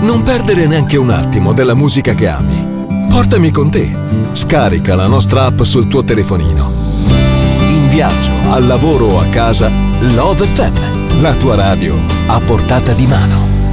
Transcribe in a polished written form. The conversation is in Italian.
Non perdere neanche un attimo della musica che ami. Portami con te. Scarica la nostra app sul tuo telefonino. In viaggio, al lavoro o a casa, Love FM, la tua radio a portata di mano.